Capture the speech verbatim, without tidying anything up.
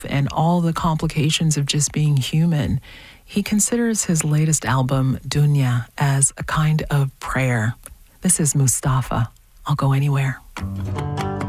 and all the complications of just being human, he considers his latest album, Dunya, as a kind of prayer. This is Mustafa. I'll Go Anywhere.